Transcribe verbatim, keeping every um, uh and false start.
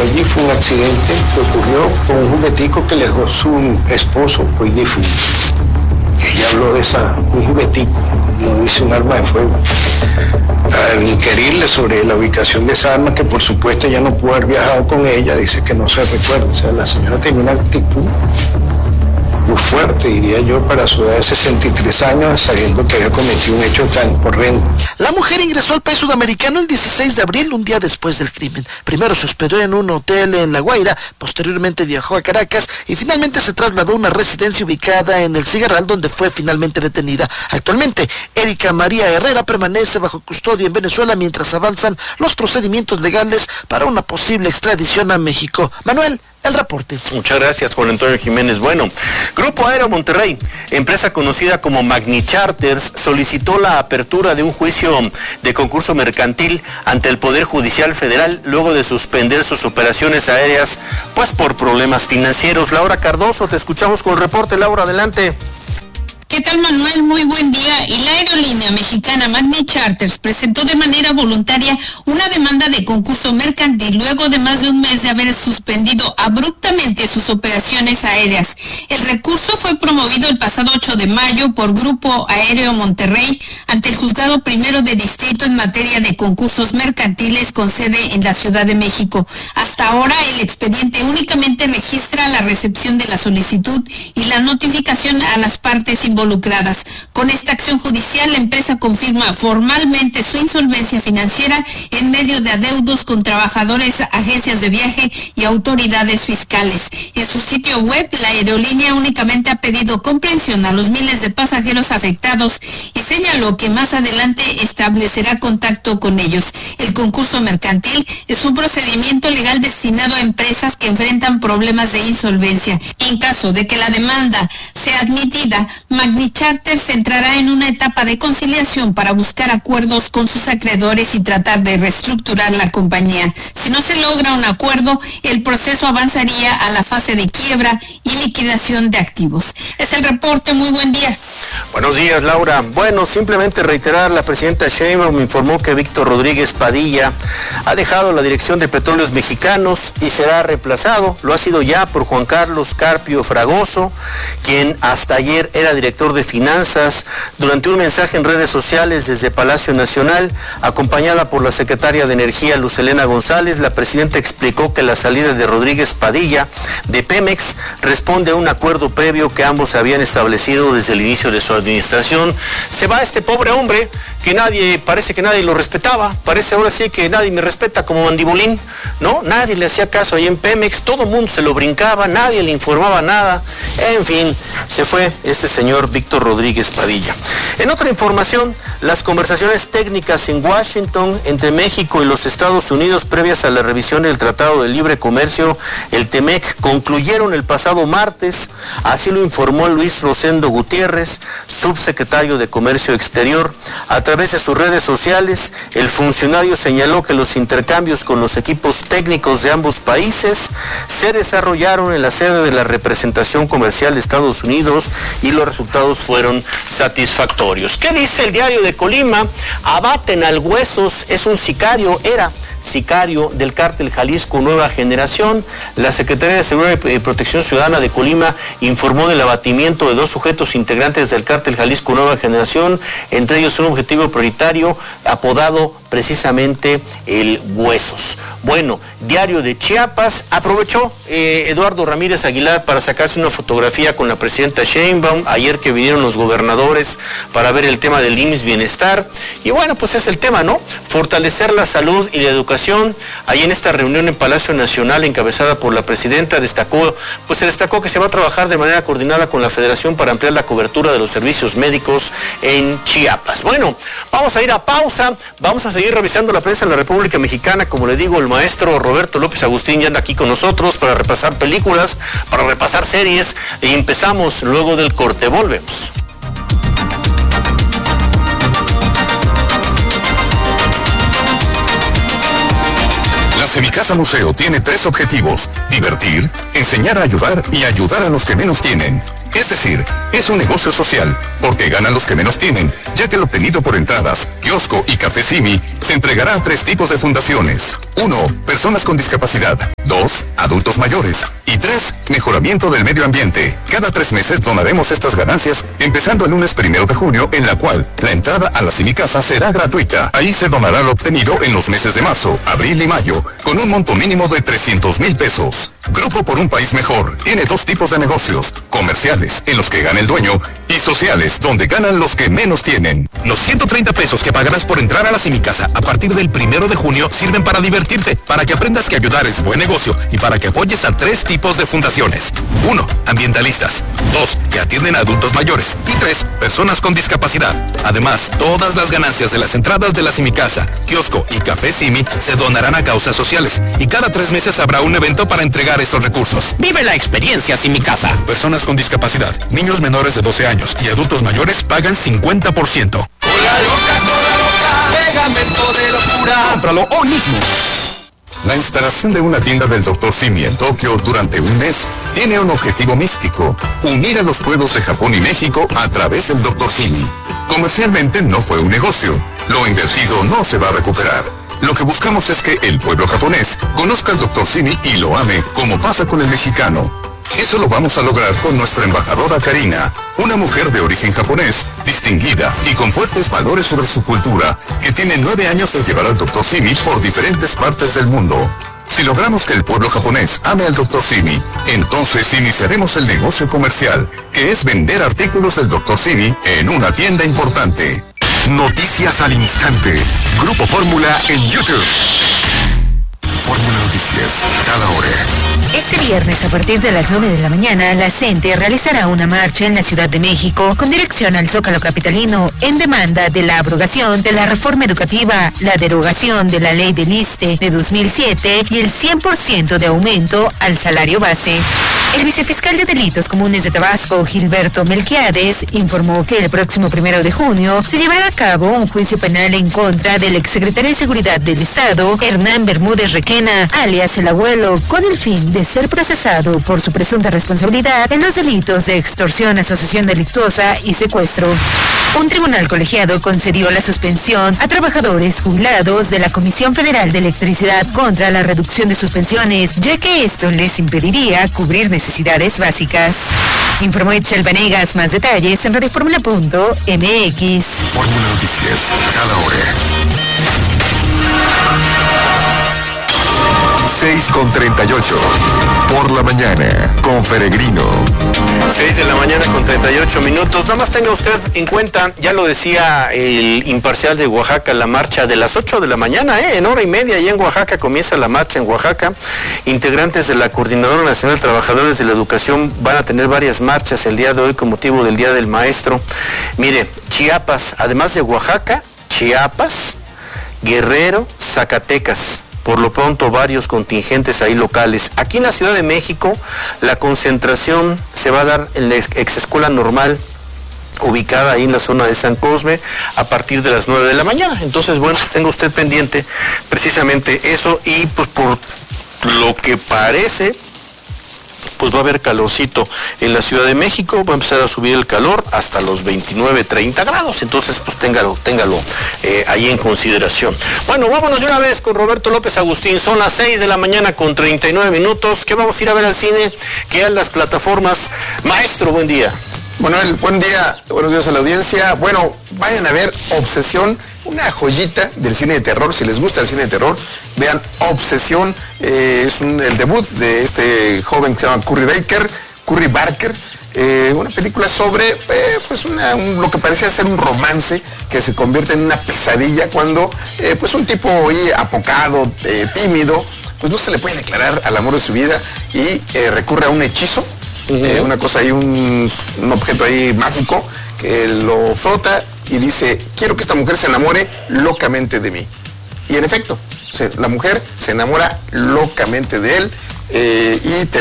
allí fue un accidente que ocurrió con un juguetico que le dejó su esposo, hoy difunto. Ella habló de esa, un juguetico, no dice un arma de fuego. Al inquirirle sobre la ubicación de esa arma, que por supuesto ella no pudo haber viajado con ella, dice que no se recuerda. O sea, la señora tenía una actitud muy fuerte, diría yo, para su edad de sesenta y tres años, sabiendo que había cometido un hecho tan horrendo. La mujer ingresó al país sudamericano el dieciséis de abril, un día después del crimen. Primero se hospedó en un hotel en La Guaira, posteriormente viajó a Caracas y finalmente se trasladó a una residencia ubicada en El Cigarral, donde fue finalmente detenida. Actualmente, Erika María Herrera permanece bajo custodia en Venezuela mientras avanzan los procedimientos legales para una posible extradición a México. Manuel, el reporte. Muchas gracias, Juan Antonio Jiménez. Bueno, Grupo Aéreo Monterrey, empresa conocida como Magni Charters, solicitó la apertura de un juicio de concurso mercantil ante el Poder Judicial Federal luego de suspender sus operaciones aéreas, pues por problemas financieros. Laura Cardoso, te escuchamos con el reporte. Laura, adelante. ¿Qué tal, Manuel? Muy buen día. Y la aerolínea mexicana Magni Charters presentó de manera voluntaria una demanda de concurso mercantil luego de más de un mes de haber suspendido abruptamente sus operaciones aéreas. El recurso fue promovido el pasado ocho de mayo por Grupo Aéreo Monterrey ante el Juzgado Primero de Distrito en materia de concursos mercantiles con sede en la Ciudad de México. Hasta ahora, el expediente únicamente registra la recepción de la solicitud y la notificación a las partes involucradas. involucradas. Con esta acción judicial, la empresa confirma formalmente su insolvencia financiera en medio de adeudos con trabajadores, agencias de viaje y autoridades fiscales. En su sitio web, la aerolínea únicamente ha pedido comprensión a los miles de pasajeros afectados y señaló que más adelante establecerá contacto con ellos. El concurso mercantil es un procedimiento legal destinado a empresas que enfrentan problemas de insolvencia. En caso de que la demanda sea admitida, Magni Charters entrará en una etapa de conciliación para buscar acuerdos con sus acreedores y tratar de reestructurar la compañía. Si no se logra un acuerdo, el proceso avanzaría a la fase de quiebra y liquidación de activos. Es el reporte. Muy buen día. Buenos días, Laura. Bueno, simplemente reiterar, la presidenta Sheinbaum informó que Víctor Rodríguez Padilla ha dejado la dirección de Petróleos Mexicanos y será reemplazado, lo ha sido ya, por Juan Carlos Carpio Fragoso, quien hasta ayer era director de finanzas. Durante un mensaje en redes sociales desde Palacio Nacional, acompañada por la secretaria de Energía Luz Helena González, la presidenta explicó que la salida de Rodríguez Padilla de Pemex responde a un acuerdo previo que ambos habían establecido desde el inicio de su administración. Se va este pobre hombre que nadie, parece que nadie lo respetaba, parece ahora sí que nadie me respeta como mandibulín, ¿no? Nadie le hacía caso ahí en Pemex, todo el mundo se lo brincaba, nadie le informaba nada, en fin, se fue este señor Víctor Rodríguez Padilla. En otra información, las conversaciones técnicas en Washington entre México y los Estados Unidos previas a la revisión del Tratado de Libre Comercio, el TEMEC, concluyeron el pasado martes, así lo informó Luis Rosendo Gutiérrez, subsecretario de Comercio Exterior. A través de sus redes sociales, el funcionario señaló que los intercambios con los equipos técnicos de ambos países se desarrollaron en la sede de la representación comercial de Estados Unidos y los resultados fueron satisfactorios. ¿Qué dice el Diario de Colima? Abaten al Huesos, es un sicario, era sicario del cártel Jalisco Nueva Generación. La Secretaría de Seguridad y Protección Ciudadana de Colima informó del abatimiento de dos sujetos integrantes del cártel Jalisco Nueva Generación, entre ellos un objetivo prioritario apodado precisamente el Huesos. Bueno, Diario de Chiapas, aprovechó eh, Eduardo Ramírez Aguilar para sacarse una fotografía con la presidenta Sheinbaum, ayer que vinieron los gobernadores para ver el tema del I M S S Bienestar, y bueno, pues es el tema, ¿no? Fortalecer la salud y la educación. Ahí en esta reunión en Palacio Nacional, encabezada por la presidenta, destacó, pues se destacó que se va a trabajar de manera coordinada con la Federación para ampliar la cobertura de los servicios médicos en Chiapas. Bueno, vamos a ir a pausa, vamos a seguir revisando la prensa en la República Mexicana. Como le digo, el maestro Roberto López Agustín ya anda aquí con nosotros para repasar películas, para repasar series, y empezamos luego del corte. Volvemos. La Semicasa Museo tiene tres objetivos: divertir, enseñar a ayudar y ayudar a los que menos tienen. Es decir, es un negocio social, porque ganan los que menos tienen, ya que lo obtenido por entradas, kiosco y Café Simi se entregará a tres tipos de fundaciones. Uno, personas con discapacidad. Dos, adultos mayores. Y tres, mejoramiento del medio ambiente. Cada tres meses donaremos estas ganancias, empezando el lunes primero de junio, en la cual la entrada a la Simicasa será gratuita. Ahí se donará lo obtenido en los meses de marzo, abril y mayo, con un monto mínimo de trescientos mil pesos. Grupo por un País Mejor tiene dos tipos de negocios: comerciales, en los que gana el dueño, y sociales, donde ganan los que menos tienen. Los ciento treinta pesos que pagarás por entrar a la Simicasa a partir del primero de junio sirven para divertirte, para que aprendas que ayudar es buen negocio y para que apoyes a tres tipos de fundaciones. Uno, ambientalistas. Dos, que atienden a adultos mayores. Y tres, personas con discapacidad. Además, todas las ganancias de las entradas de la Simicasa, kiosco y Café Simi se donarán a causas sociales. Y cada tres meses habrá un evento para entregar esos recursos. Vive la experiencia Simicasa. Personas con discapacidad, niños menores de doce años y adultos mayores pagan cincuenta por ciento. Hola loca, hola loca, pegamento de locura. Cómpralo hoy mismo. La instalación de una tienda del doctor Simi en Tokio durante un mes tiene un objetivo místico: unir a los pueblos de Japón y México a través del doctor Simi. Comercialmente no fue un negocio, lo invertido no se va a recuperar. Lo que buscamos es que el pueblo japonés conozca al doctor Simi y lo ame, como pasa con el mexicano. Eso lo vamos a lograr con nuestra embajadora Karina, una mujer de origen japonés, distinguida y con fuertes valores sobre su cultura, que tiene nueve años de llevar al doctor Simi por diferentes partes del mundo. Si logramos que el pueblo japonés ame al doctor Simi, entonces iniciaremos el negocio comercial, que es vender artículos del doctor Simi en una tienda importante. Noticias al instante. Grupo Fórmula en YouTube. Fórmula Noticias, cada hora. Este viernes, a partir de las nueve de la mañana, la C E N T E realizará una marcha en la Ciudad de México con dirección al Zócalo capitalino en demanda de la abrogación de la reforma educativa, la derogación de la ley del ISSSTE de dos mil siete y el cien por ciento de aumento al salario base. El vicefiscal de Delitos Comunes de Tabasco, Gilberto Melquiades, informó que el próximo primero de junio se llevará a cabo un juicio penal en contra del exsecretario de Seguridad del Estado, Hernán Bermúdez Requena, alias El Abuelo, con el fin de ser procesado por su presunta responsabilidad en los delitos de extorsión, asociación delictuosa y secuestro. Un tribunal colegiado concedió la suspensión a trabajadores jubilados de la Comisión Federal de Electricidad contra la reducción de sus pensiones, ya que esto les impediría cubrir necesidades básicas. Informó Itzel Vanegas. Más detalles en radio fórmula punto m x. Fórmula Noticias, cada hora. seis con treinta y ocho. Por la mañana, con Peregrino. seis de la mañana con treinta y ocho minutos. Nada más tenga usted en cuenta, ya lo decía el imparcial de Oaxaca, la marcha de las ocho de la mañana, ¿eh? En hora y media, allá en Oaxaca, comienza la marcha en Oaxaca. Integrantes de la Coordinadora Nacional de Trabajadores de la Educación van a tener varias marchas el día de hoy con motivo del Día del Maestro. Mire, Chiapas, además de Oaxaca, Chiapas, Guerrero, Zacatecas. Por lo pronto, varios contingentes ahí locales. Aquí en la Ciudad de México, la concentración se va a dar en la ex escuela normal, ubicada ahí en la zona de San Cosme, a partir de las nueve de la mañana. Entonces, bueno, tenga usted pendiente precisamente eso, y pues por lo que parece, pues va a haber calorcito en la Ciudad de México, va a empezar a subir el calor hasta los veintinueve, treinta grados, entonces pues téngalo, téngalo eh, ahí en consideración. Bueno, vámonos de una vez con Roberto López Agustín, son las seis de la mañana con treinta y nueve minutos, que vamos a ir a ver al cine, que a las plataformas. Maestro, buen día. Manuel, buen día, buenos días a la audiencia. Bueno, vayan a ver Obsesión, una joyita del cine de terror. Si les gusta el cine de terror, vean Obsesión. Eh, es un, el debut de este joven que se llama Curry Baker, Curry Barker. Eh, una película sobre eh, pues una, un, lo que parecía ser un romance que se convierte en una pesadilla cuando eh, pues un tipo ahí apocado, eh, tímido, pues no se le puede declarar al amor de su vida y eh, recurre a un hechizo. Uh-huh. eh, una cosa ahí, un, un objeto ahí mágico que lo frota y dice: quiero que esta mujer se enamore locamente de mí. Y en efecto, se, la mujer se enamora locamente de él eh, y termina